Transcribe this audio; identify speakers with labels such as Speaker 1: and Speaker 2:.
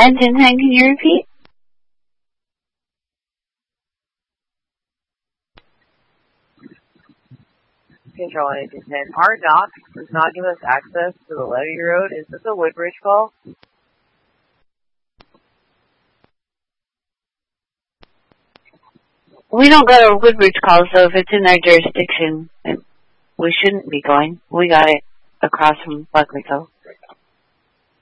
Speaker 1: 1010, can you repeat?
Speaker 2: Control 1010. Our dock does not give us access to the Levee Road. Is this a Woodbridge call?
Speaker 1: We don't go to Woodbridge calls, so if it's in our jurisdiction, we shouldn't be going. We got it across from Buckley Cove.